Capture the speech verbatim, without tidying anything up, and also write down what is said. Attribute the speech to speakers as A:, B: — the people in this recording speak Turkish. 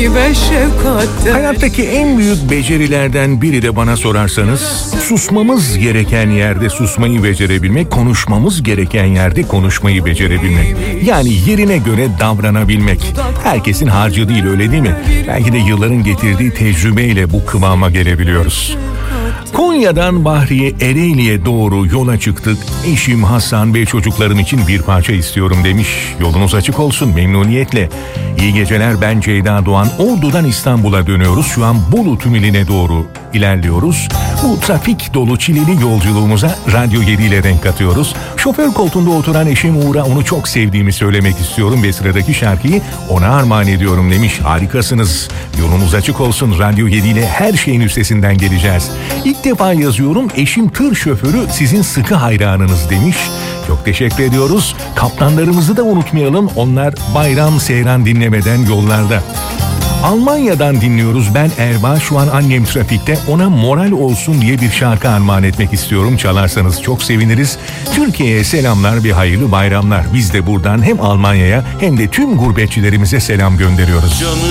A: ve şefkatte.
B: Hayattaki en büyük becerilerden biri de bana sorarsanız, susmamız gereken yerde susmayı becerebilmek, konuşmamız gereken yerde konuşmayı becerebilmek. Yani yerine göre davranabilmek. Herkesin harcı değil, öyle değil mi? Belki de yılların getirdiği tecrübeyle bu kıvama gelebiliyoruz. Konya'dan Bahriye Ereğli'ye doğru yola çıktık. Eşim Hasan ve çocuklarım için bir parça istiyorum demiş. Yolunuz açık olsun, memnuniyetle. İyi geceler, ben Ceyda Doğan. Ordu'dan İstanbul'a dönüyoruz. Şu an Bolu tüneline doğru ilerliyoruz. Bu trafik dolu çileli yolculuğumuza Radyo yedi ile renk katıyoruz. Şoför koltuğunda oturan eşim Uğur'a onu çok sevdiğimi söylemek istiyorum ve sıradaki şarkıyı ona armağan ediyorum demiş. Harikasınız. Yolunuz açık olsun. Radyo yedi ile her şeyin üstesinden geleceğiz. İlk defa yazıyorum, eşim tır şoförü, sizin sıkı hayranınız demiş. Çok teşekkür ediyoruz. Kaptanlarımızı da unutmayalım. Onlar bayram seyran dinlemeden yollarda. Almanya'dan dinliyoruz. Ben Erba, şu an annem trafikte, ona moral olsun diye bir şarkı armağan etmek istiyorum. Çalarsanız çok seviniriz. Türkiye'ye selamlar ve hayırlı bayramlar. Biz de buradan hem Almanya'ya hem de tüm gurbetçilerimize selam gönderiyoruz.